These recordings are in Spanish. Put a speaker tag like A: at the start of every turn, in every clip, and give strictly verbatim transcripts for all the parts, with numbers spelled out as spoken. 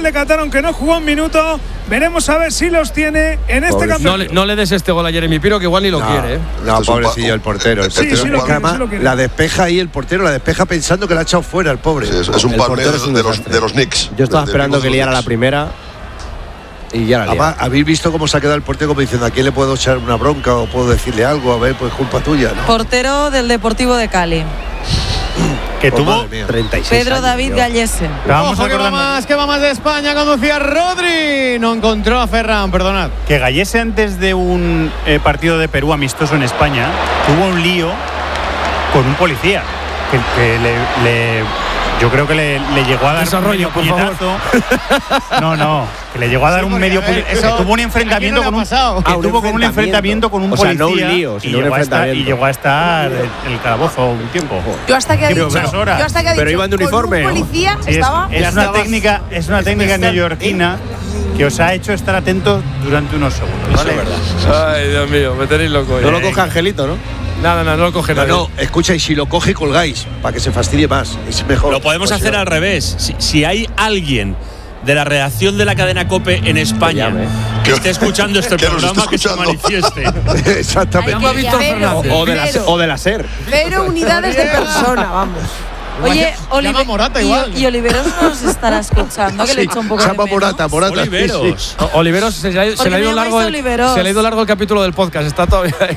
A: de Qatar, aunque no jugó un minuto. Veremos a ver si los tiene en este campeonato.
B: No le, no le des este gol a Jeremy Pino, que igual ni lo
C: no,
B: quiere. ¿eh?
C: No, este pobrecillo, el portero. El
A: sí,
C: portero
A: sí, lo quiere, sí lo quiere.
C: La despeja ahí el portero, la despeja pensando que la ha echado fuera el pobre.
D: Sí, es, es un palmer de, de, los, de los Knicks.
E: Yo estaba
D: de,
E: esperando
D: de
E: que liara la
D: Knicks.
E: primera y ya la liara.
C: ¿Habéis visto cómo se ha quedado el portero como diciendo a quién le puedo echar una bronca o puedo decirle algo? A ver, pues culpa tuya, ¿no?
F: Portero del Deportivo de Cali.
G: Que
C: Oh,
G: tuvo
E: treinta y seis
F: Pedro
E: años,
F: David
E: tío.
F: Gallese.
G: Vamos
H: Ojo, que va más, que va más de España. Conducía Rodri. No encontró a Ferran, perdonad.
G: que Gallese, antes de un eh, partido de Perú amistoso en España, tuvo un lío con un policía que, que le, le- yo creo que le, le llegó a dar
B: Desarrollo,
G: un
B: por
G: medio
B: favor.
G: puñetazo. No, no, que le llegó a dar
H: Sí,
G: un
H: porque,
G: medio
H: a ver,
G: puñetazo.
H: eso-
G: Tuvo un
H: ¿a
G: enfrentamiento
H: quién no
G: con
H: le
G: un
H: ha pasado?
G: que
E: Ah, un
G: tuvo con un enfrentamiento
E: enfrentamiento
G: con un
E: O sea,
G: policía
E: no un lío,
G: y,
E: sino un
G: llegó a estar, y
E: enfrentamiento.
G: llegó a estar en el calabozo un tiempo.
F: Yo hasta que ha
G: Pero
F: dicho.
G: dos horas.
F: Yo hasta que ha
E: Pero
F: dicho,
E: iban de
F: con
E: uniforme,
F: un
E: ¿no?
F: policía
G: Sí, es,
F: estaba.
G: es una técnica, es una técnica neoyorquina que os ha hecho estar atentos durante unos segundos, ¿vale?
B: Ay, Dios mío, me tenéis loco.
E: No
B: ¿eh?
E: lo coge Angelito, ¿no?
B: Nada, nada, no lo coge
C: No,
B: nadie.
C: no, escucha, y si lo coge, colgáis, para que se fastidie más. Es mejor.
I: Lo podemos
C: Pues
I: hacer
C: sí.
I: al revés. Si, si hay alguien de la redacción de la cadena COPE en España
E: llame.
I: que esté escuchando este
D: Que nos
I: programa,
D: esté
I: que se
D: escuchando.
I: manifieste.
C: Exactamente.
B: Llama a Víctor
F: Cero,
B: Fernández.
E: O de la,
F: cero,
E: o de la SER.
F: cero unidades de persona, vamos. Oye,
H: Llama a Morata
F: y,
H: igual.
F: y Oliveros nos estará escuchando, que le
C: Sí,
F: echo un poco de
C: llama
F: menos.
C: Morata, Morata.
I: Oliveros.
B: O- Oliveros se le ha, se
F: Porque
B: le ha ido
F: me
B: largo
F: llamáis
B: el,
F: Oliveros.
B: se le ha ido largo el capítulo del podcast. Está todavía ahí.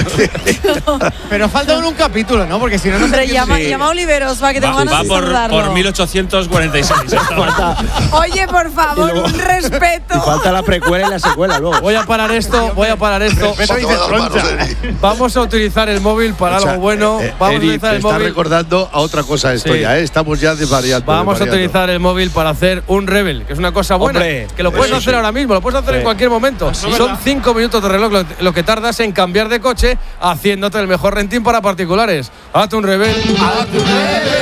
H: Pero falta un capítulo, ¿no? Porque si no, no
F: Hombre,
H: sé.
F: llama, llama a Oliveros, va, que tengo
I: Va,
F: ganas
I: va
F: de
I: por,
F: saludarlo.
I: por mil ochocientos cuarenta y seis. esta.
F: Oye, por favor,
E: Y luego-
F: un respeto.
E: Y falta la precuela y la secuela luego.
B: Voy a parar esto, voy a parar esto.
D: Falta de las manos, Eri.
B: Vamos a utilizar el móvil para
C: O sea,
B: algo bueno.
C: eh,
B: Vamos
C: Eri,
B: a utilizar
C: te
B: el
C: está
B: móvil.
C: recordando a otra cosa esto
B: Sí.
C: ya, ¿eh? Estamos ya desvariando.
B: Vamos a
C: desvariando.
B: utilizar el móvil para hacer un Rebel, que es una cosa buena.
E: Hombre,
B: que lo puedes
C: eso
B: hacer
C: sí.
B: ahora mismo, lo puedes hacer
E: Sí.
B: en cualquier momento. Son cinco minutos de reloj lo, lo que tardas en cambiar de coche, haciéndote el mejor renting para particulares. Hazte un Rebel. Hazte un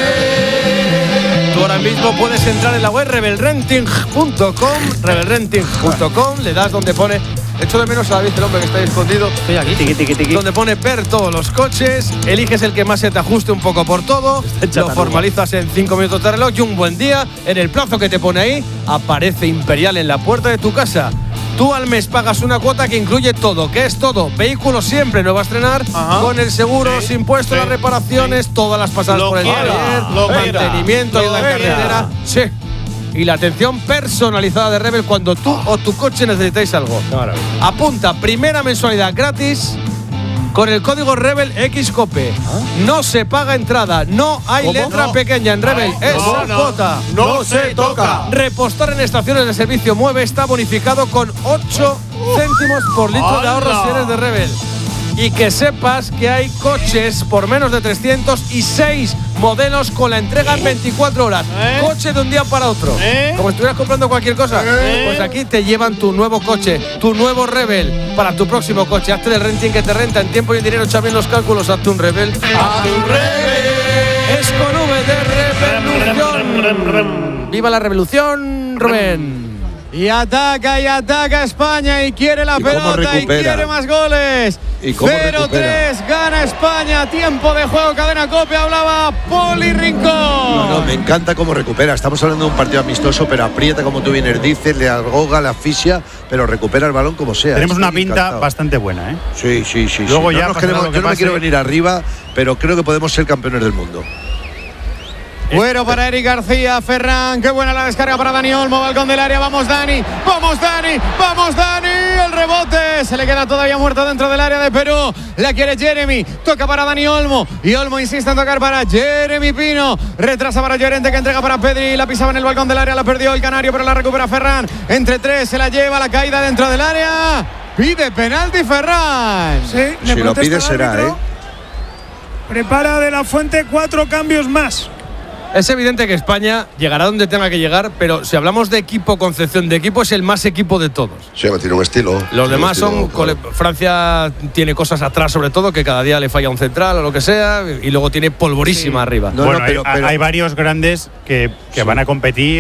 B: Rebel. Tú ahora mismo puedes entrar en la web rebel renting punto com, rebel renting punto com, le das donde pone. Echo de menos a David, el hombre que está ahí escondido. Estoy aquí.
E: Tiqui, tiqui, tiqui.
B: Donde pone ver todos los coches, eliges el que más se te ajuste un poco por todo,
E: hecha
B: lo
E: taruga.
B: formalizas en cinco minutos de reloj y un buen día, en el plazo que te pone ahí, aparece Imperial en la puerta de tu casa. Tú al mes pagas una cuota que incluye todo. ¿Qué es todo? Vehículo siempre nuevo a estrenar,
H: Ajá.
B: con el seguro,
H: Sí,
B: los impuestos,
H: sí,
B: las reparaciones, todas las pasadas
H: Lo
B: por el
H: quiera,
B: taller,
H: lo quiera,
B: mantenimiento,
H: lo
B: ayuda en
H: quiera.
B: carretera. Sí. Y la atención personalizada de Rebel cuando tú o tu coche necesitáis algo. Apunta, primera mensualidad gratis con el código Rebel X Cope. No se paga entrada, no hay
E: ¿Cómo?
B: letra
H: No.
B: pequeña en Rebel.
H: No,
B: es
H: no, no.
B: cuota.
H: No se toca.
B: Repostar en estaciones de servicio Mueve está bonificado con ocho céntimos por litro de ahorro
H: ¡Hala!
B: si eres de Rebel. Y que sepas que hay coches por menos de trescientos y seis modelos con la entrega en veinticuatro horas.
H: ¿Eh?
B: Coche de un día para otro.
H: ¿Eh?
B: Como si estuvieras comprando cualquier cosa.
H: ¿Eh?
B: Pues aquí te llevan tu nuevo coche, tu nuevo Rebel para tu próximo coche. Hazte el renting que te renta en tiempo y en dinero. Echa bien los cálculos. Hazte un Rebel. Hazte un Rebel. Es con V de revolución. ¡Viva la revolución, Rubén!
H: Y ataca y ataca España y quiere la
C: ¿Y cómo
H: pelota y
C: recupera?
H: quiere más goles.
C: ¿Y cómo
H: cero tres gana España. Tiempo de juego, cadena Cope. Hablaba Poli Rincón.
C: No, no, me encanta cómo recupera. Estamos hablando de un partido amistoso, pero aprieta, como tú bien dices, le ahoga, le asfixia, pero recupera el balón como sea.
G: Tenemos una
C: Estoy
G: pinta
C: encantado.
G: bastante buena, ¿eh?
C: Sí, sí, sí.
G: Luego
C: sí.
G: ya
C: No nos
G: pasará
C: queremos-
G: lo que
C: yo no me
G: pase.
C: quiero venir arriba, pero creo que podemos ser campeones del mundo.
H: Bueno para Eric García, Ferran, qué buena la descarga para Dani Olmo, balcón del área, vamos Dani, vamos Dani, vamos Dani, el rebote, se le queda todavía muerto dentro del área de Perú, la quiere Jeremy, toca para Dani Olmo, y Olmo insiste en tocar para Jeremy Pino, retrasa para Llorente que entrega para Pedri, la pisaba en el balcón del área, la perdió el canario, pero la recupera Ferran, entre tres, se la lleva, la caída dentro del área, pide penalti Ferran.
A: Sí, le
C: Si lo
A: protesta
C: pide
A: el
C: será,
A: árbitro.
C: ¿eh?
A: Prepara De La Fuente cuatro cambios más.
B: Es evidente que España llegará donde tenga que llegar, pero si hablamos de equipo, concepción de equipo, es el más equipo de todos.
D: Sí, tiene un estilo.
B: Los
D: Tiene un
B: demás
D: estilo,
B: son.
D: claro.
B: cole- Francia tiene cosas atrás, sobre todo, que cada día le falla un central o lo que sea, y luego tiene polvorísima arriba.
C: No,
G: bueno,
C: no, pero-
G: hay,
C: pero-
G: hay varios grandes que, que van a competir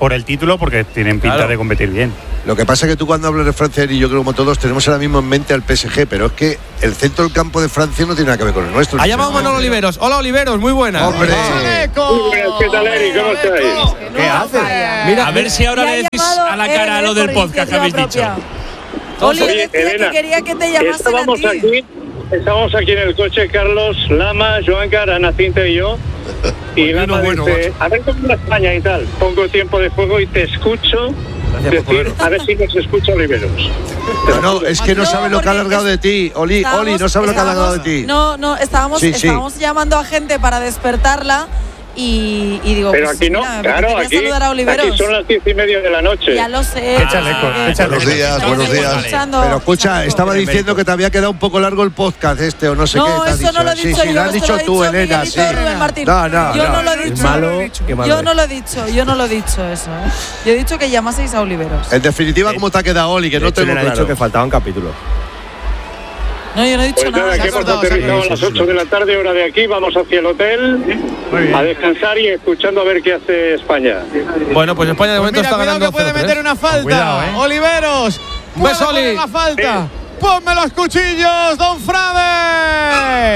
G: por el título, porque tienen pinta
B: Claro.
G: de competir bien.
C: Lo que pasa es que tú cuando hablas de Francia, y yo creo como todos, tenemos ahora mismo en mente al P S G, pero es que el centro del campo de Francia no tiene nada que ver con el nuestro.
B: Ha llamado Manuel Oliveros. Hola, Oliveros, muy buena.
C: ¡Hombre!
J: ¿Qué tal, Eri? ¿Cómo estáis?
H: ¿Qué haces?
B: Mira,
I: A ver si ahora le decís a la cara lo del podcast que habéis dicho.
F: Oli,
J: Oye,
F: decía
J: Elena,
F: que quería que te llamasen
J: Estábamos
F: a ti.
J: aquí, estábamos aquí en el coche, Carlos, Lama, Joancar, Ana Cinta y yo. Y Lama
A: bueno,
J: dice, a ver cómo va España y tal. Pongo tiempo de juego y te escucho decir, a ver si nos escucha Oliveros.
C: No, no, es que no
F: No,
C: sabe lo que ha
F: porque
C: alargado de ti. Oli,
F: Estábamos-
C: Oli, no sabe lo que ha alargado de
F: estábamos-
C: ti.
F: No, no, estábamos,
C: Sí, sí.
F: estábamos llamando a gente para despertarla y, y digo,
J: Pero
F: pues,
J: aquí no,
F: mira, me
J: claro,
F: apetecía
J: aquí,
F: saludar a Oliveros.
J: aquí son las diez y media de la noche.
F: Ya lo sé.
G: Qué chalecos,
F: eh,
G: qué chalecos.
D: Buenos días, buenos
F: Estamos
D: días.
F: escuchando.
C: Pero escucha,
F: Chalecos.
C: estaba
G: Tiene
C: diciendo
G: mérito.
C: que te había quedado un poco largo el podcast este o no sé
F: No,
C: qué. te ha
F: eso
C: dicho.
F: no lo he
C: Sí,
F: dicho
C: sí,
F: yo,
C: lo has
F: esto
C: dicho
F: lo ha
C: tú,
F: dicho
C: Elena, sí.
F: Miguelito Rubén Martín.
C: No, no,
F: yo
C: no.
F: no lo he dicho.
E: malo, qué malo.
F: Yo no lo he dicho, yo no lo he dicho eso. ¿eh? Yo he dicho que llamaseis a Oliveros.
C: En definitiva, ¿cómo te ha quedado, Oli? Que
E: De
C: no
E: hecho,
C: tengo
E: le ha
C: claro.
E: dicho que faltaban capítulos.
F: No, yo no he dicho
J: Pues nada,
F: nada.
J: que hemos
H: acordado, se ha
J: aterrizado a
H: acordado.
J: las ocho de la tarde, hora de aquí, vamos hacia el hotel
G: Muy bien.
J: a descansar y escuchando a ver qué hace España.
B: Bueno, pues España de
H: Pues
B: momento
H: mira,
B: está
H: cuidado
B: ganando
H: que puede
B: cero tres.
H: meter una falta.
G: Cuidado, ¿eh?
H: Oliveros.
B: Un beso,
H: puede poner
B: Oli.
H: la falta. Ponme los cuchillos, Don Frade.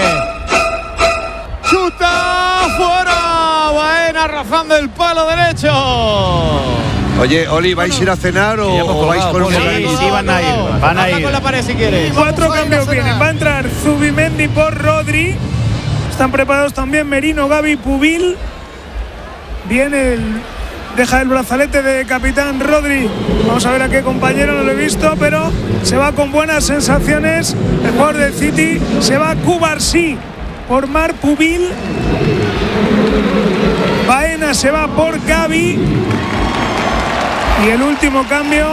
H: Chuta fuera. Baena rozando el palo derecho.
C: Oye, Oli, ¿vais a ir a cenar o,
B: ya hemos
C: o vais
B: colgado,
C: con un
B: Poli.
C: bocadillo?
G: Sí, sí, van a ir, van a
H: Habla
G: ir.
H: con la pared si quieres.
A: Cuatro
H: Vamos a ir a
A: cambios
H: cenar.
A: vienen. Va a entrar Zubimendi por Rodri. Están preparados también Merino, Gavi, Pubil. Viene el. Deja el brazalete de capitán Rodri. Vamos a ver a qué compañero, no lo he visto, pero se va con buenas sensaciones. El jugador del City se va Cubarsí por Mar Pubil. Baena se va por Gavi. Y el último cambio,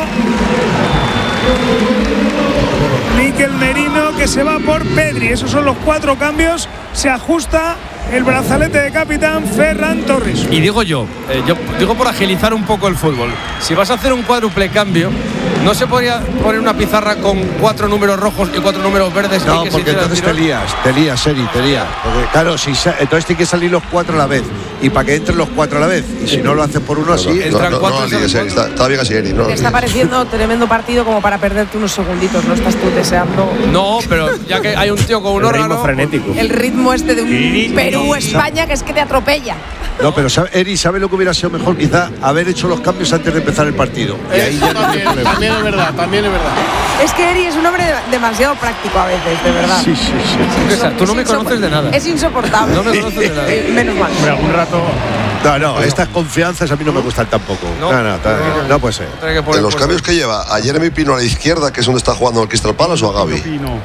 A: Mikel Merino, que se va por Pedri. Esos son los cuatro cambios. Se ajusta el brazalete de capitán Ferran Torres.
B: Y digo yo, eh, yo digo por agilizar un poco el fútbol. Si vas a hacer un cuádruple cambio, ¿no se podría poner una pizarra con cuatro números rojos y cuatro números verdes?
C: No,
B: y que se
C: porque
B: hiciera el
C: entonces te
B: tirón?
C: lías, te lías, Seri, te lías. Porque claro, si sa- entonces tiene que salir los cuatro a la vez. Y para que entren los cuatro a la vez. Y si no lo haces por uno así,
D: No,
B: entran
D: no,
B: cuatro
D: no,
B: y
D: no,
B: salen
D: líes, Eri,
B: cuatro.
D: está, está bien así, Eri. No,
F: Te está
D: líes.
F: pareciendo tremendo partido como para perderte unos segunditos. No estás tú deseando
B: No, pero ya que hay un tío con un
E: El ritmo
B: órgano.
E: frenético.
F: el ritmo este de un Perú-España que es que te atropella.
C: No, pero sabe- Eri, ¿sabe lo que hubiera sido mejor? Quizá haber hecho los cambios antes de empezar el partido. Y ahí ya no tiene problema.
H: También es verdad, también es verdad.
F: Es que Eri es un hombre de- demasiado práctico a veces, de verdad.
C: Sí, sí, sí.
B: O sea, tú no me
F: Es
B: conoces de nada.
F: Es insoportable.
B: No me conoces de nada.
F: Eh, Menos mal.
G: Hombre, algún rato.
C: No, no, estas confianzas a mí no me gustan tampoco.
B: No.
C: No, no, no, no puede ser.
B: Tiene que poner
D: En los
B: puesto.
D: cambios que lleva, ¿a Jeremy Pino a la izquierda, que es donde está jugando el Crystal Palace, o a Gavi?
G: Pino.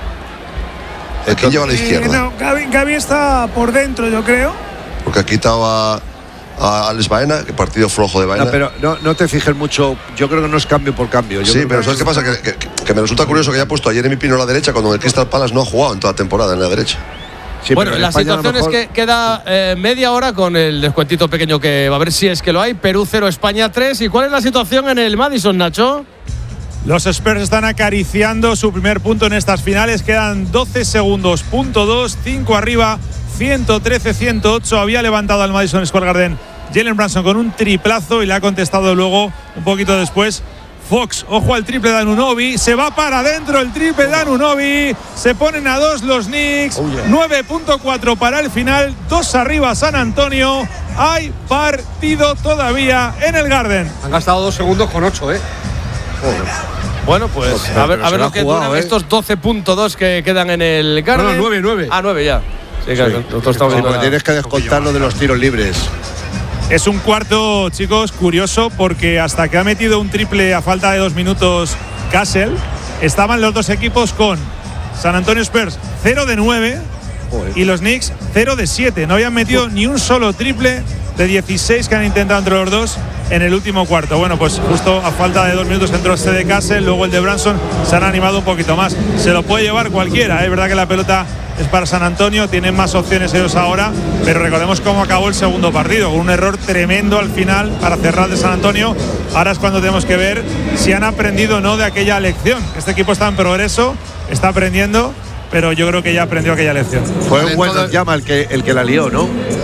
D: ¿A quién lleva a la
A: Eh,
D: izquierda?
A: no, Gavi, Gavi está por dentro, yo creo.
D: Porque ha quitado a, a Alex Baena, que partido flojo de Baena.
C: No, pero no, no te fijes mucho. Yo creo que no es cambio por cambio. Yo
D: Sí,
C: creo
D: pero
C: que-
D: ¿sabes qué pasa? Que, que- que me resulta curioso que haya puesto a Jeremy Pino a la derecha cuando en el Crystal Palace no ha jugado en toda la temporada en la derecha.
C: Sí,
B: Bueno,
C: pero en
B: la
C: España a lo
B: situación es
C: mejor-
B: que queda eh, media hora con el descuentito pequeño que va a ver si es que lo hay. Perú cero, España tres. ¿Y cuál es la situación en el Madison, Nacho?
K: Los Spurs están acariciando su primer punto en estas finales. Quedan doce segundos, punto dos, cinco arriba, ciento trece a ciento ocho. Había levantado al Madison Square Garden Jalen Brunson con un triplazo y le ha contestado luego, un poquito después, Fox. Ojo al triple de Anunoby. Se va para adentro el triple de Anunoby. Se ponen a dos los Knicks. nueve punto cuatro para el final. Dos arriba San Antonio. Hay partido todavía en el Garden.
L: Han gastado dos segundos con ocho, ¿eh?
B: Bueno, pues
C: Pero-
B: a ver,
C: pero
B: a
C: se
B: ver
C: la
B: lo
C: ha
B: que
C: jugado,
B: duran
C: ¿eh?
B: estos doce punto dos que quedan en el Garden.
C: No, no, nueve, nueve.
B: Ah, nueve ya. Sí, claro,
C: Sí.
B: nosotros estamos
C: Sí,
B: viendo
C: porque
B: la-
C: tienes que descontar lo de los tiros libres.
K: Es un cuarto, chicos, curioso porque hasta que ha metido un triple a falta de dos minutos Castle, estaban los dos equipos con San Antonio Spurs cero de nueve y los Knicks cero de siete. No habían metido ni un solo triple de dieciséis que han intentado entre los dos en el último cuarto. Bueno, pues justo a falta de dos minutos entró este de Castle, luego el de Branson, se han animado un poquito más. Se lo puede llevar cualquiera, ¿eh? Es verdad que la pelota es para San Antonio, tienen más opciones ellos ahora, pero recordemos cómo acabó el segundo partido, con un error tremendo al final para cerrar de San Antonio. Ahora es cuando tenemos que ver si han aprendido o no de aquella lección. Este equipo está en progreso, está aprendiendo, pero yo creo que ya aprendió aquella lección.
C: Fue un buen llama el que, el que la lió, ¿no?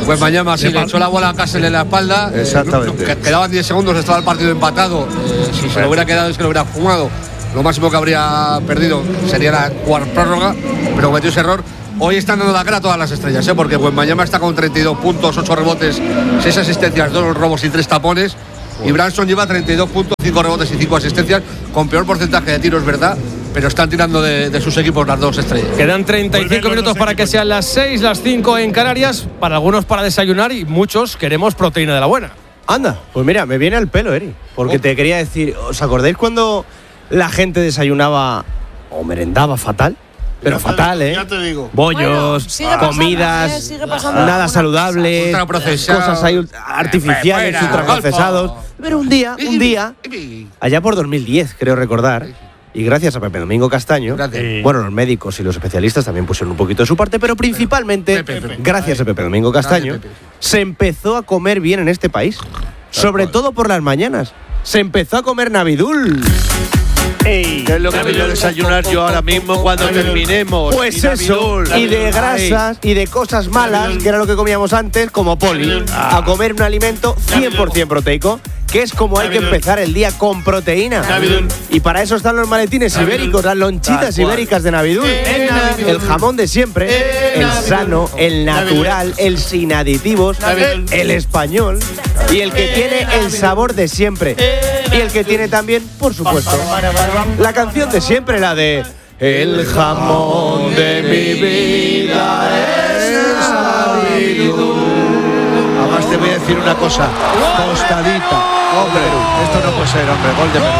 L: Pues mañana sí, le echó la bola a Castle en la espalda.
C: Exactamente.
L: Eh, quedaban diez segundos, estaba el partido empatado. Eh, si se lo hubiera quedado es que lo hubiera fumado. Lo máximo que habría perdido sería la cuarta prórroga, pero cometió ese error. Hoy están dando la cara a todas las estrellas, ¿eh? Porque Wembanyama está con treinta y dos puntos, ocho rebotes, seis asistencias, dos robos y tres tapones. Y Branson lleva treinta y dos puntos, cinco rebotes y cinco asistencias, con peor porcentaje de tiros, ¿verdad? Pero están tirando de, de sus equipos las dos estrellas.
B: Quedan treinta y cinco minutos para que sean las seis, las cinco en Canarias. Para algunos para desayunar y muchos queremos proteína de la buena.
E: Anda, pues mira, me viene al pelo, Eri. Porque oh. te quería decir, ¿os acordáis cuando la gente desayunaba o merendaba fatal? Pero
M: ya
E: fatal,
M: te,
E: ¿eh?
M: Ya te digo.
E: Bollos,
F: bueno,
E: comidas,
F: pasando, ¿eh? Sigue pasando
E: nada saludable, cosas ahí artificiales,
L: fuera,
E: ultraprocesados. Pero un día, un día, allá por dos mil diez, creo recordar, y gracias a Pepe Domingo Castaño,
L: Gracias.
E: bueno, los médicos y los especialistas también pusieron un poquito de su parte, pero principalmente,
L: Pepe, Pepe.
E: gracias a Pepe Domingo Castaño,
L: Gracias, Pepe.
E: se empezó a comer bien en este país. Sobre todo por las mañanas. Se empezó a comer Navidul.
C: Ey, ¿qué es lo que voy a desayunar yo ahora mismo cuando terminemos?
E: Pues
C: Y
E: eso,
C: Navidul,
E: y de grasas y de cosas malas, que era lo que comíamos antes, como poli, a comer un alimento cien por ciento proteico, que es como hay que empezar el día, con proteína. Y para eso están los maletines ibéricos, las lonchitas ibéricas de Navidul. El jamón de siempre, el sano, el natural, el sin aditivos, el español y el que tiene el sabor de siempre. Y el que tiene también, por supuesto, la canción de siempre, la de el jamón de mi vida es Navidul.
C: Además te voy a decir una cosa, tostadita. Hombre, esto no puede ser, hombre, gol de Perú.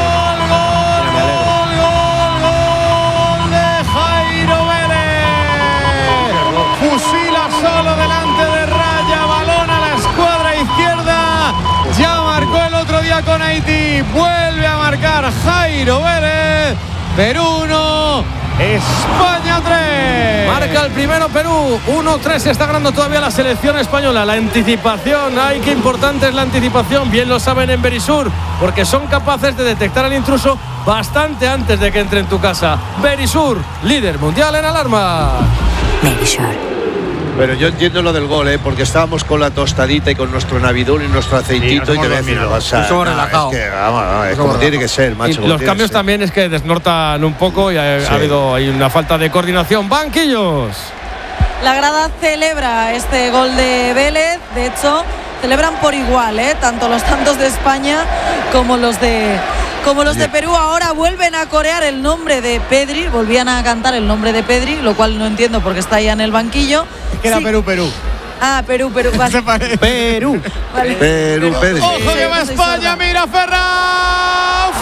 H: Fusila solo delante de raya, balón a la escuadra izquierda. Ya marcó el otro día con Haití, vuelve a marcar Jairo Vélez. Perú uno, España tres.
B: Marca el primero Perú, uno tres, está ganando todavía la selección española. La anticipación, ay, qué importante es la anticipación, bien lo saben en Verisur, porque son capaces de detectar al intruso bastante antes de que entre en tu casa. Verisur, líder mundial en alarma.
N: Verisur.
C: Pero yo entiendo lo del gol, ¿eh? Porque estábamos con la tostadita y con nuestro Navidul y nuestro aceitito, sí, y te voy a decir una cosa.
L: Somos
C: no,
L: relajados.
C: Es que, vamos, no, es como tiene que ser, macho.
B: Y los cambios también es que desnortan un poco y ha, sí. ha habido hay una falta de coordinación. Banquillos.
F: La grada celebra este gol de Vélez, de hecho, celebran por igual, ¿eh? Tanto los tantos de España como los de como los de Perú. Ahora vuelven a corear el nombre de Pedri, volvían a cantar el nombre de Pedri, lo cual no entiendo porque está ahí en el banquillo.
H: Queda
F: sí.
H: Perú, Perú.
F: Ah, Perú, Perú, vale.
E: Perú.
F: Vale.
C: Perú, Perú.
H: Ojo que va España, mira Ferran,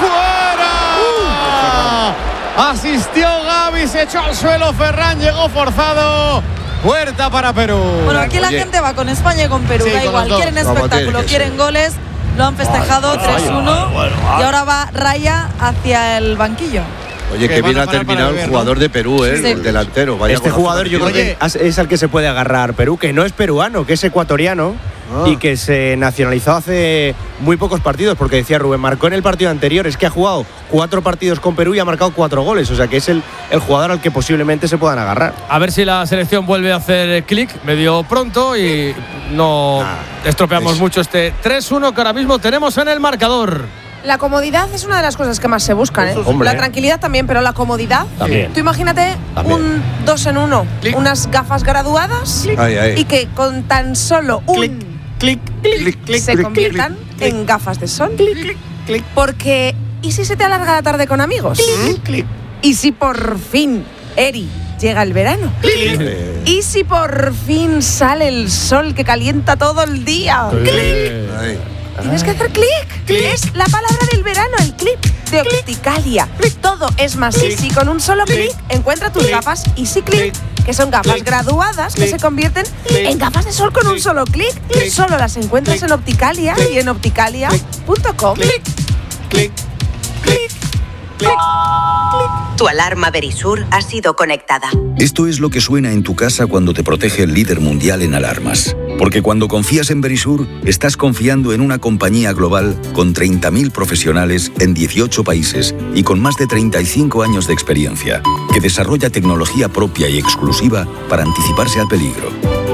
H: fuera. Uh, Asistió Gavi, se echó al suelo Ferran, llegó forzado. Puerta para Perú.
F: Bueno, aquí la Oye. gente va con España y con Perú, sí, da igual, quieren espectáculo, quieren goles. Lo han festejado tres uno y ahora va Raya hacia el banquillo.
C: Oye, que bien ha terminado el jugador de Perú, ¿eh? Sí. El delantero. Vaya
E: este jugador yo creo que es al que se puede agarrar Perú, que no es peruano, que es ecuatoriano. Ah. Y que se nacionalizó hace muy pocos partidos, porque decía Rubén, marcó en el partido anterior, es que ha jugado cuatro partidos con Perú y ha marcado cuatro goles, o sea que es el, el jugador al que posiblemente se puedan agarrar.
B: A ver si la selección vuelve a hacer clic medio pronto y no ah, estropeamos es. mucho este tres uno que ahora mismo tenemos en el marcador.
O: La comodidad es una de las cosas que más se buscan, ¿eh?
E: Hombre.
O: La tranquilidad también, pero la comodidad.
E: También.
O: Tú imagínate
E: también.
O: un dos en uno,
L: clic.
O: unas gafas graduadas
C: ay, ay.
O: y que con tan solo un
L: clic, clic, clic, clic,
O: se
L: clic,
O: conviertan
L: clic,
O: en gafas de sol.
L: Clic, clic, clic.
O: Porque, ¿y si se te alarga la tarde con amigos?
L: Clic, clic.
O: ¿Y si por fin, Eri, llega el verano?
L: Clic.
O: ¿Y si por fin sale el sol que calienta todo el día?
C: Clic. Ay.
O: Tienes que hacer clic.
L: Clic.
O: Es la palabra del verano, el clic de Opticalia. Todo es más
L: clic.
O: easy. Con un solo clic,
L: clic.
O: encuentra tus
L: clic.
O: gafas Easy Click, que son gafas
L: clic.
O: graduadas
L: clic.
O: que se convierten
L: clic.
O: en gafas de sol con clic. un solo clic. Solo las encuentras clic. en Opticalia clic. y en opticalia punto com.
L: Clic. Clic. Clic. Clic.
N: Tu alarma Verisur ha sido conectada.
P: Esto es lo que suena en tu casa cuando te protege el líder mundial en alarmas. Porque cuando confías en Verisur, estás confiando en una compañía global con treinta mil profesionales en dieciocho países y con más de treinta y cinco años de experiencia, que desarrolla tecnología propia y exclusiva para anticiparse al peligro.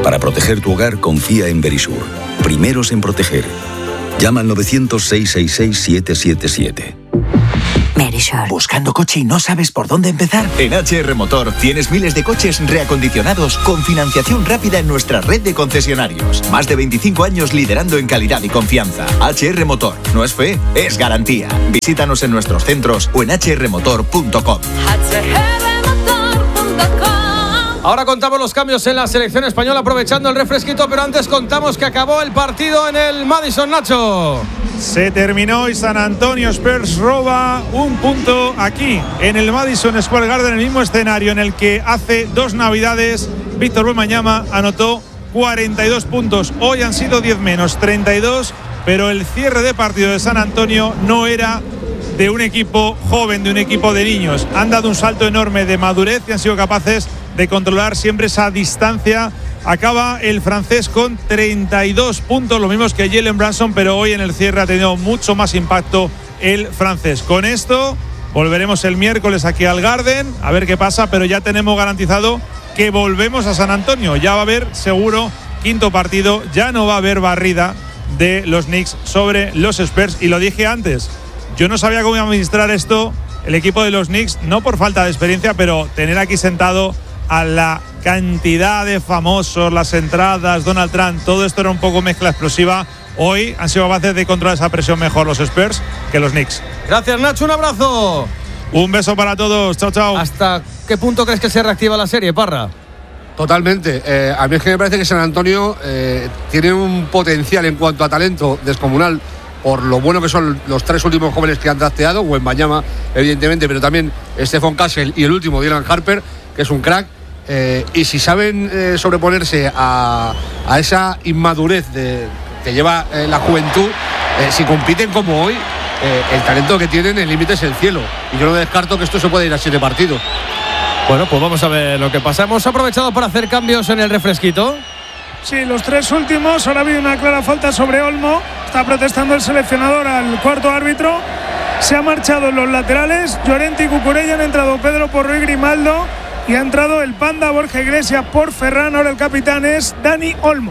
P: Para proteger tu hogar, confía en Verisur. Primeros en proteger. Llama al novecientos, seiscientos sesenta y seis, siete siete siete.
M: Verisur. ¿Buscando coche y no sabes por dónde empezar? En H R Motor tienes miles de coches reacondicionados con financiación rápida en nuestra red de concesionarios. Más de veinticinco años liderando en calidad y confianza. H R Motor. No es fe, es garantía. Visítanos en nuestros centros o en h r motor punto com.
B: Ahora contamos los cambios en la selección española aprovechando el refresquito, pero antes contamos que acabó el partido en el Madison, Nacho.
K: Se terminó y San Antonio Spurs roba un punto aquí en el Madison Square Garden, el mismo escenario en el que hace dos navidades Víctor Wembanyama anotó cuarenta y dos puntos. Hoy han sido diez menos, treinta y dos, pero el cierre de partido de San Antonio no era de un equipo joven, de un equipo de niños. Han dado un salto enorme de madurez y han sido capaces de controlar siempre esa distancia. Acaba el francés con treinta y dos puntos, lo mismo que Jalen Brunson, pero hoy en el cierre ha tenido mucho más impacto el francés. Con esto volveremos el miércoles aquí al Garden a ver qué pasa, pero ya tenemos garantizado que volvemos a San Antonio. Ya va a haber seguro quinto partido, ya no va a haber barrida de los Knicks sobre los Spurs. Y lo dije antes, yo no sabía cómo iba a administrar esto el equipo de los Knicks, no por falta de experiencia, pero tener aquí sentado a la cantidad de famosos, las entradas, Donald Trump, todo esto era un poco mezcla explosiva. Hoy han sido capaces de controlar esa presión mejor los Spurs que los Knicks.
B: Gracias, Nacho, un abrazo.
K: Un beso para todos, chao, chao.
B: ¿Hasta qué punto crees que se reactiva la serie, Parra?
L: Totalmente. Eh, a mí es que me parece que San Antonio eh, tiene un potencial en cuanto a talento descomunal por lo bueno que son los tres últimos jóvenes que han drafteado, Wembanyama, evidentemente, pero también Stephon Castle y el último, Dylan Harper, que es un crack. Eh, y si saben eh, sobreponerse a, a esa inmadurez de, que lleva eh, la juventud, eh, si compiten como hoy, eh, el talento que tienen, el límite es el cielo. Y yo no descarto que esto se pueda ir a siete partidos.
B: Bueno, pues vamos a ver lo que pasa. Hemos aprovechado para hacer cambios en el refresquito.
A: Sí, los tres últimos. Ahora ha habido una clara falta sobre Olmo. Está protestando el seleccionador al cuarto árbitro. Se ha marchado en los laterales. Llorente y Cucurella, han entrado Pedro Porro y Grimaldo. Y ha entrado el Panda Borja Iglesias por Ferran. Ahora el capitán es Dani Olmo.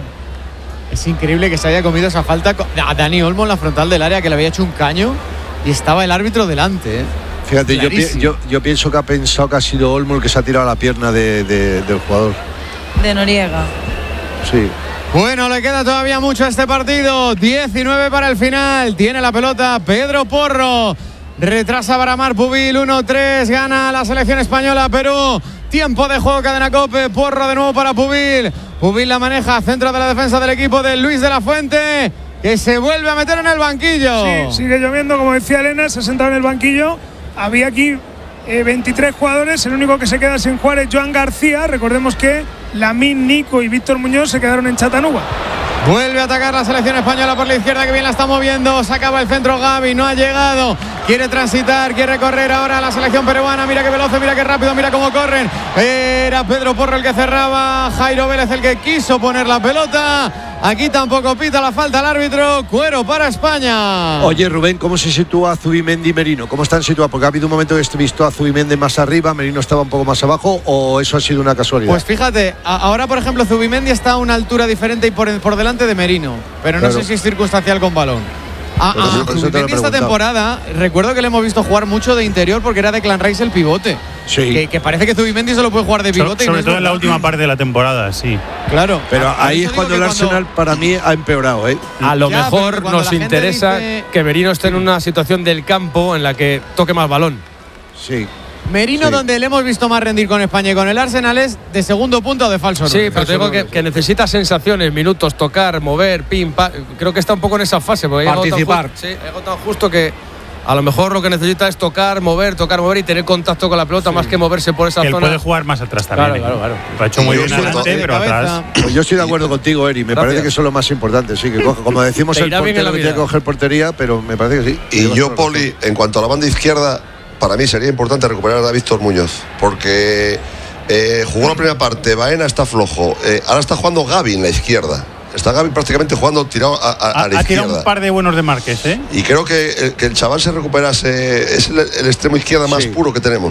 H: Es increíble que se haya comido esa falta a Dani Olmo en la frontal del área, que le había hecho un caño y estaba el árbitro delante. ¿eh?
C: Fíjate, yo, yo, yo pienso que ha pensado que ha sido Olmo el que se ha tirado a la pierna de, de, del jugador.
F: De Noriega.
C: Sí.
H: Bueno, le queda todavía mucho a este partido. diecinueve para el final. Tiene la pelota Pedro Porro. Retrasa para Mar Pubil. uno tres. Gana la selección española. Perú. Tiempo de juego, cadena Cope. Porro de nuevo para Pubil. Pubil la maneja. Centro de la defensa del equipo de Luis de la Fuente, que se vuelve a meter en el banquillo.
A: Sí, sigue lloviendo, como decía Elena. Se ha sentado en el banquillo. Había aquí eh, veintitrés jugadores. El único que se queda sin jugar es Joan García. Recordemos que Lamine, Nico y Víctor Muñoz se quedaron en Chattanooga.
H: Vuelve a atacar la selección española por la izquierda, que bien la está moviendo. Se acaba el centro Gavi, no ha llegado. Quiere transitar, quiere correr ahora la selección peruana. Mira qué veloz, mira qué rápido, mira cómo corren. Era Pedro Porro el que cerraba. Jairo Vélez el que quiso poner la pelota. Aquí tampoco pita la falta al árbitro. Cuero para España.
C: Oye, Rubén, ¿cómo se sitúa Zubimendi y Merino? ¿Cómo están situados? Porque ha habido un momento que he visto a Zubimendi más arriba, Merino estaba un poco más abajo, ¿o eso ha sido una casualidad?
H: Pues fíjate, ahora por ejemplo Zubimendi está a una altura diferente y por, por delante de Merino, pero no claro. sé si es circunstancial con balón. A, a Zubimendi esta temporada, recuerdo que le hemos visto jugar mucho de interior porque era de Clan Rice el pivote.
C: Sí.
H: Que, que parece que Zubimendi solo puede jugar de pivote.
G: So, sobre
H: y no
G: todo en la última parte de la temporada, sí.
H: Claro.
C: Pero a, ahí es cuando el Arsenal cuando... para mí ha empeorado, ¿eh?
B: A lo
H: ya,
B: mejor nos interesa dice... que Merino esté en una situación del campo en la que toque más balón.
C: Sí.
H: Merino, sí. donde le hemos visto más rendir con España y con el Arsenal, es de segundo punto de falso.
B: Sí, pero te digo que, que necesita sensaciones, minutos, tocar, mover, pim, pam. Creo que está un poco en esa fase.
L: Participar.
B: Sí, he agotado justo que a lo mejor lo que necesita es tocar, mover, tocar, mover y tener contacto con la pelota, sí. más que moverse por esa
G: que
B: zona.
G: Él puede jugar más atrás también.
B: Claro, claro, claro.
G: Lo ha hecho muy bien adelante, pero atrás.
C: Pues yo estoy de acuerdo contigo, Eri. Me Gracias. parece que eso es lo más importante. Sí, que coge, como decimos, el portero tiene que coger portería, pero me parece que sí.
D: Y yo, yo Poli, en cuanto a la banda izquierda, para mí sería importante recuperar a Víctor Muñoz, porque eh, jugó la primera parte, Baena está flojo, eh, ahora está jugando Gavi en la izquierda. Está Gavi prácticamente jugando tirado a, a, a la
G: ha
D: izquierda.
G: Ha tirado un par de buenos de Márquez, ¿eh?
D: Y creo que el, que el chaval se recuperase, es el, el extremo izquierda más sí. puro que tenemos.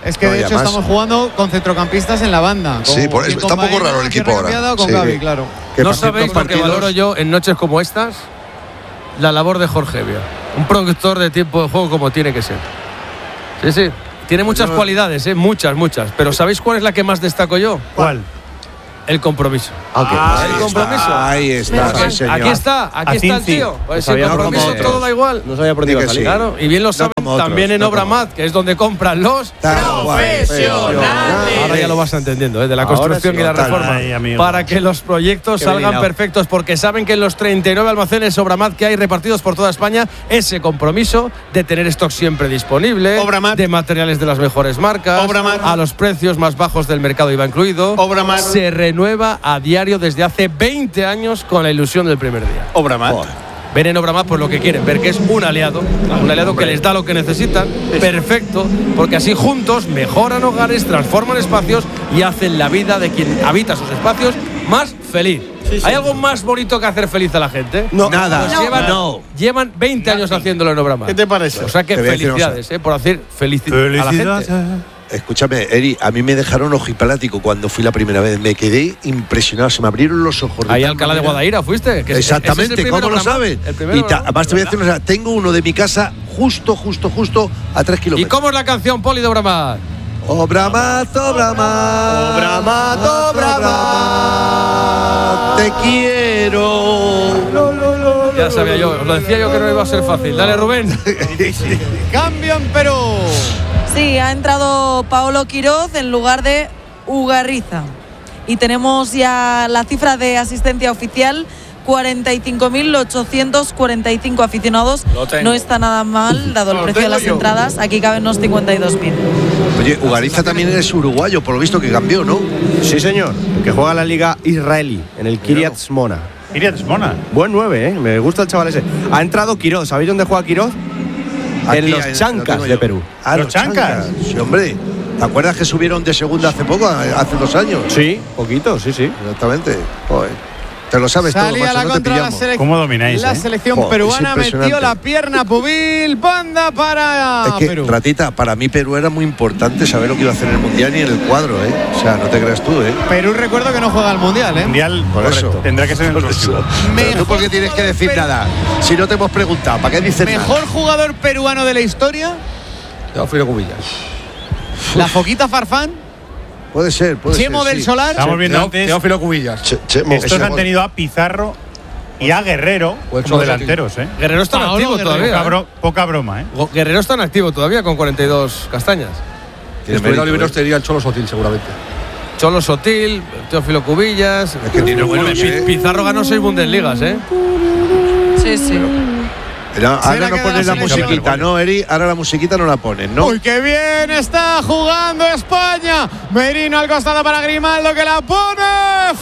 H: Es que
C: No,
H: de
C: y
H: hecho
C: además-
H: estamos jugando con centrocampistas en la banda.
D: Sí, por eso,
H: con
D: está un poco
H: Baena,
D: raro el
H: que
D: equipo ahora.
H: recambiado Con
D: Sí.
H: Gavi, claro.
C: Que
B: No
C: para
B: sabéis
C: ciertos
B: lo que
C: partidos-
B: valoro yo en noches como estas, la labor de Jorge Evia. Un productor de tiempo de juego como tiene que ser. Sí, sí. Tiene muchas
C: Yo-
B: cualidades, ¿eh? Muchas, muchas. Pero ¿sabéis cuál es la que más destaco yo?
G: ¿Cuál?
B: El compromiso.
C: Ah,
B: el
C: ahí
B: compromiso.
C: está, ahí está,
B: Aquí-
C: sí, señor.
B: Aquí está, aquí está el
G: Acinci.
B: tío. Pues
E: sabía
B: el
E: no
B: compromiso
E: como otros.
B: todo da igual.
E: No sabía por dónde
C: Di
E: iba a
C: que
E: salir.
C: sí.
B: Claro, y bien lo saben
C: como otros,
B: también en
C: no
B: Obra
C: como
B: Mat, que es donde compran los
C: Profesionales.
B: Ahora ya lo vas entendiendo, ¿eh? De la
E: Ahora
B: construcción
E: sí,
B: y la
E: total.
B: reforma.
G: Ay, amigo.
B: Para que los proyectos
E: Qué bien
B: salgan
E: hilado.
B: perfectos, porque saben que en los treinta y nueve almacenes Obramat que hay repartidos por toda España, ese compromiso de tener stock siempre disponible,
Q: Obramat.
B: de materiales de las mejores marcas,
Q: Obramat.
B: a los precios más bajos del mercado iba incluido,
Q: Obramat.
B: se renueva a diario desde hace veinte años con la ilusión del primer día.
Q: Obramat.
B: Ven en Obramat por lo que quieren, ver que es un aliado, un aliado que les da lo que necesitan, perfecto, porque así juntos mejoran hogares, transforman espacios y hacen la vida de quien habita sus espacios más feliz. ¿Hay algo más bonito que hacer feliz a la gente?
C: No. Nada.
B: Pues
C: No.
B: llevan,
C: No.
B: llevan veinte años haciéndolo en Obramat.
Q: ¿Qué te parece?
B: O sea que
C: Te voy a decir una
B: felicidades, eh, por hacer felici a la gente.
C: Escúchame, Eri, a mí me dejaron ojiplático cuando fui la primera vez. Me quedé impresionado, se me abrieron los ojos.
B: Ahí
C: tal
B: Alcalá de
C: manera.
B: Guadaira fuiste. Que es- ese es el
C: Exactamente,
B: primer
C: ¿cómo lo
B: Obramat,
C: sabes?
B: el primer
C: Y ta-
B: Obramat,
C: además te voy a
B: ¿verdad?
C: decir una cosa, tengo uno de mi casa justo, justo, justo a tres
B: ¿Y
C: kilómetros.
B: cómo es la canción, Poli, de Obramat?
C: Obramat, Obramat, Obramat, Obramat, te quiero.
B: Ya sabía yo, os lo decía yo que no iba a ser fácil. Dale, Rubén.
H: Cambio en Perú.
F: Sí, ha entrado Paolo Quiroz en lugar de Ugarriza. Y tenemos ya la cifra de asistencia oficial. cuarenta y cinco mil ochocientos cuarenta y cinco aficionados.
B: Lo tengo.
F: No está nada mal, dado el
B: Lo
F: precio de
B: tengo
F: las
B: yo.
F: entradas. Aquí caben unos cincuenta y dos mil.
C: Oye, Ugariza también es uruguayo, por lo visto que cambió, ¿no?
E: Sí, señor. Que juega en la liga israelí, en el Kiryat Shmona.
G: Kiryat Shmona.
E: Buen nueve, ¿eh? Me gusta el chaval ese. Ha entrado Quiroz. ¿Sabéis dónde juega Quiroz?
C: Aquí,
E: En los
C: ahí, lo
E: Chancas
C: tengo
E: de
C: yo.
E: Perú.
C: Ah,
G: ¿Los Chancas?
C: Sí, hombre. ¿Te acuerdas que subieron de segunda hace poco, hace dos años?
E: Sí, poquito, sí, sí.
C: Exactamente. Joder. Te lo sabes todo,
H: Salía
C: macho,
H: la
C: no te
H: contra la
C: pillamos.
H: selección.
G: ¿Cómo domináis,
H: La
G: eh?
H: selección
C: Joder,
H: peruana
C: es
H: metió
C: impresionante.
H: la pierna Pubil. Banda para
C: Es que,
H: Perú.
C: Ratita, para mí Perú era muy importante saber lo que iba a hacer en el Mundial y en el cuadro, ¿eh? O sea, no te creas tú, ¿eh?
H: Perú, recuerdo que no juega al mundial, ¿eh?
G: Mundial,
C: Por
G: correcto.
C: eso.
G: Tendrá que ser en el
C: Por
G: próximo.
C: eso. Pero tú, ¿por qué tienes que decir
H: jugador
C: nada? Si no te hemos preguntado, ¿para qué dices
H: Mejor
C: nada?
H: jugador peruano de la historia.
L: Teófilo Cubillas.
H: La Foquita Farfán.
C: Puede ser, puede
H: Chemo
C: ser.
H: del
C: sí.
H: Solar.
G: Estamos viendo
L: Teó-
G: antes.
L: Teófilo Cubillas.
D: Che- Chemo,
G: Estos
D: ese
G: han
D: gol.
G: tenido a Pizarro y a Guerrero
L: O el
G: como
L: Cholo
G: delanteros, ¿eh?
B: Guerrero está en
H: Paolo
B: activo
H: Guerrero,
B: todavía.
G: Poca,
B: ¿eh?
G: bro- poca broma, ¿eh?
B: Go- Guerrero está en activo todavía con cuarenta y dos castañas.
C: Tiene
L: Si estuviera
C: mérito,
L: Oliveros
C: ¿eh?
L: sería el Cholo Sotil, seguramente.
B: Cholo Sotil, Teófilo Cubillas.
C: Es que tiene
B: Bueno,
C: buenos,
B: Pi-
C: ¿eh?
B: Pizarro ganó seis Bundesligas, ¿eh?
F: Sí, sí.
C: Pero ahora
H: Será
C: no
H: que
C: pones
H: la
C: la
H: selección-
C: musiquita, ¿no, Eri? Ahora la musiquita no la pones, ¿no?
H: Uy, qué bien está jugando España. Merino al costado para Grimaldo que la pone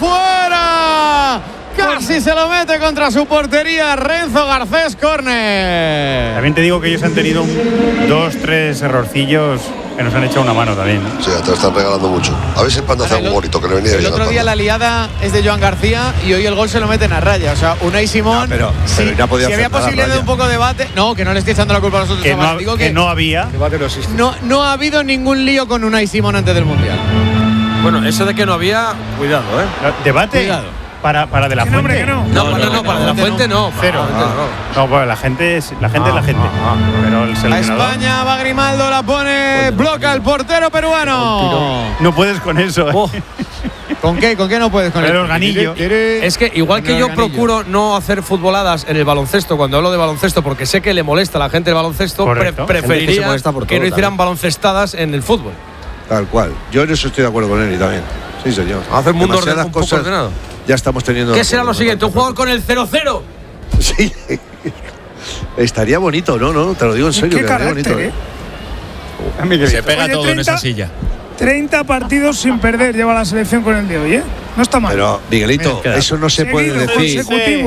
H: fuera. Casi se lo mete contra su portería Renzo Garcés, córner.
G: También te digo que ellos han tenido un- dos, tres errorcillos que nos han echado una mano también, ¿no?
D: Sí, te lo están regalando mucho. A ver si el Panda hace
H: Ahora, el
D: algo
H: o-
D: bonito, que le venía
H: El
D: bien al
H: otro día
D: Panda.
H: la liada es de Joan García y hoy el gol se lo meten a raya. O sea, Unai Simón.
C: No, pero-
H: si,
C: pero ya podía
H: si
C: hacer
H: había
C: nada,
H: posibilidad de
C: Raya.
H: un poco de debate. No, que no le estoy echando la culpa a los otros.
G: Que no,
H: chavales.
G: ha-
H: Digo
G: que no había.
L: Debate no existe.
H: no, no ha habido ningún lío con Unai Simón antes del Mundial.
B: Bueno, eso de que no había, cuidado, ¿eh?
G: Debate
H: Cuidado.
G: para, para de la
A: Que no, hombre,
G: fuente.
A: que no.
B: No, no, no, para De La Fuente no.
G: Cero.
B: Para De La Fuente no.
G: No, pues la gente es la gente, es la gente. Pero el
H: A
G: seleccionador.
H: España va Grimaldo, la pone, bloca el portero peruano.
G: No puedes con eso. ¿eh?
B: Oh,
H: ¿Con qué? ¿Con qué no puedes? Con
G: El organillo.
B: es que igual que
H: El
B: yo
H: organillo.
B: procuro no hacer futboladas en el baloncesto, cuando hablo de baloncesto, porque sé que le molesta a la gente el baloncesto, pre-
G: Correcto.
E: Gente que se
B: preferiría
E: molesta por
B: que
E: todo
B: no hicieran
E: también.
B: baloncestadas en el fútbol.
C: Tal cual. Yo en eso estoy de acuerdo con Eri también. Sí, señor.
B: Hacer mundo orden-
C: Demasiadas
B: un poco
C: cosas
B: ordenado.
C: ya estamos teniendo.
B: ¿Qué será lo siguiente? ¿Un jugador con el cero cero?
C: Sí. Estaría bonito, ¿no? No, te lo digo en serio.
A: Qué
C: quedaría
A: carácter,
C: bonito,
A: ¿eh?
I: Se pega
A: Oye,
I: todo en esa
A: treinta
I: silla.
A: treinta partidos sin perder lleva la selección con el de hoy, ¿eh? No está mal.
C: Pero, Miguelito,
G: Queda.
C: eso no se puede
A: Seguidos,
C: decir.
A: consecutivos.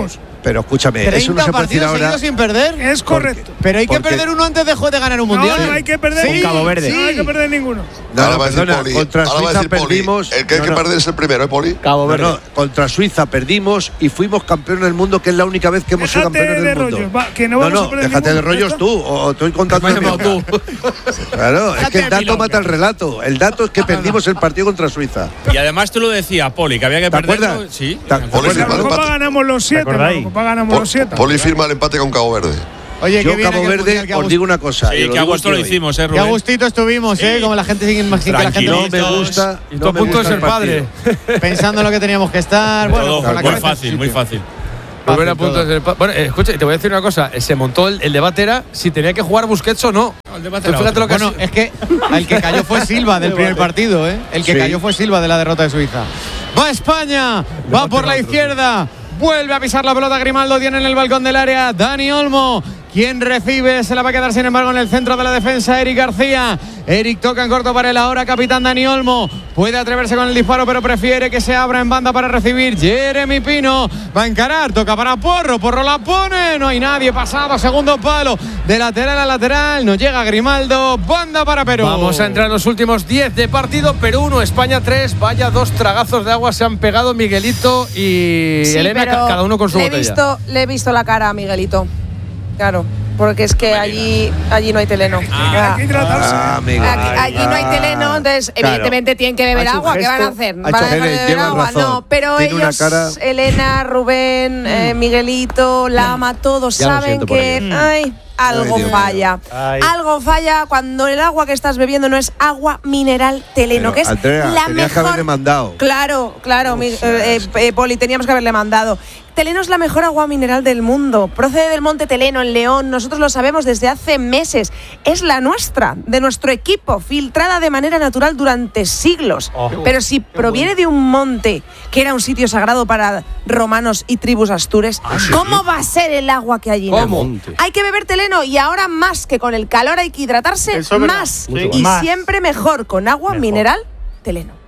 C: pero escúchame, eso no se puede decir ahora.
H: Sin perder.
A: Es correcto.
H: Porque, pero hay que perder uno antes de, de ganar un mundial.
A: No, no hay que perder
E: sí, Cabo Verde.
A: Sí. No hay que perder ninguno.
C: No,
D: ahora va a decir
C: perdona,
D: Poli.
C: contra
D: Ahora va a
C: Suiza
D: decir Poli.
C: perdimos.
D: El que hay
C: no,
D: que
C: no.
D: perder es el primero, ¿eh, Poli?
E: Cabo Verde.
C: No, no, contra Suiza perdimos y fuimos campeones del mundo, que es la única vez que hemos sido
A: Déjate
C: campeones
A: de
C: del mundo.
A: rollos, va, que no
C: no,
A: vamos
C: no,
A: a perder
C: déjate
A: ninguno.
C: de rollos tú, o estoy contando
B: Me has llamado tú.
C: Claro, es
I: Déjate
C: que el
I: de
C: dato
I: milonga.
C: mata el relato. El dato es que perdimos el partido contra Suiza.
I: Y además tú lo decías, Poli, que había que
C: ¿Te
I: perderlo.
C: acuerdas?
I: Sí.
C: ¿Te
D: Poli
C: acuerdas?
D: firma
A: En
D: el
A: la Copa
D: empate.
A: ganamos los siete. En la Copa ganamos los siete.
D: Poli firma el empate con Cabo Verde.
H: Oye,
C: Yo,
H: qué bien
C: Cabo
H: aquel mundial,
C: Verde,
H: qué
C: os
H: Agust-
C: digo una cosa.
I: Sí,
C: y lo
I: que a
C: digo
I: gusto
C: aquí
I: lo
C: hoy.
I: hicimos, ¿eh,
H: Qué
I: Rubén?
H: a gustito estuvimos, ¿eh? Como la gente sin, sin que la gente
C: No me gusta.
B: Y
C: no
B: tú a
C: me
B: punto de
C: gusta
B: ser
C: el partido.
B: padre.
H: pensando lo que teníamos que estar. Bueno,
I: Todo,
H: pues con la
I: muy
H: cabeza en
I: fácil,
H: su
I: muy
H: sitio.
I: fácil.
B: Rubén a
H: Fácil
B: punto de
H: todo.
B: ser pa- Bueno, eh, escucha, te voy a decir una cosa. Se montó el, el debate era si tenía que jugar Busquets o no.
I: el debate
B: Tú
I: era
B: fíjate
I: otro.
B: lo que
H: Bueno,
B: has-
H: es que el que cayó fue Silva del primer partido, ¿eh? El que
C: Sí.
H: cayó fue Silva de la derrota de Suiza. Va España, va por la izquierda, vuelve a pisar la pelota Grimaldo, tiene en el balcón del área Dani Olmo. Quien recibe se la va a quedar sin embargo en el centro de la defensa Eric García. Eric toca en corto para el ahora capitán Dani Olmo. Puede atreverse con el disparo pero prefiere que se abra en banda para recibir Jeremy Pino. Va a encarar, toca para Porro, Porro la pone, no hay nadie, pasado, segundo palo. De lateral a lateral, no llega Grimaldo, banda para Perú.
B: Vamos a entrar en los últimos diez de partido. Perú uno, España tres. Vaya dos tragazos de agua se han pegado Miguelito y
O: Sí,
B: Elena,
O: pero
B: ca- cada uno con su
O: le he
B: botella.
O: visto, le he visto la cara a Miguelito. Claro, porque es que allí, allí no hay teleno.
A: Hay que hidratarse.
C: Ah, Miguel.
O: Aquí, allí no hay teleno, entonces
C: Claro.
O: evidentemente tienen que beber
C: Ha hecho un
O: agua. ¿Qué van a
C: gesto,
O: hacer?
C: ha
O: ¿Van a
C: hecho-
O: dejar de
C: Tiene-
O: beber
C: lleva
O: agua?
C: razón.
O: No, pero
C: Tiene una
O: ellos,
C: cara-
O: Elena, Rubén, eh, Miguelito, Lama, todos
E: Ya lo
O: saben
E: siento por
O: que
E: ellos.
O: ay, algo
C: Ay, Dios
O: falla.
E: Ay.
O: Algo falla cuando el agua que estás bebiendo no es agua mineral teleno,
C: Pero,
O: que es
C: Andrea,
O: la
C: tenías que
O: mejor.
C: haberle mandado.
O: Claro, claro, mi- eh, eh, eh, Poli, teníamos que haberle mandado. Teleno es la mejor agua mineral del mundo. Procede del Monte Teleno, en León. Nosotros lo sabemos desde hace meses. Es la nuestra, de nuestro equipo, filtrada de manera natural durante siglos. Pero si proviene de un monte que era un sitio sagrado para romanos y tribus astures, ¿cómo va a ser el agua que allí nace?
B: ¿Cómo?
O: Hay que beber teleno y ahora más que con el calor hay que hidratarse
E: Eso es verdad.
O: más.
E: Mucho
O: Y
E: más.
O: siempre mejor con agua mineral teleno.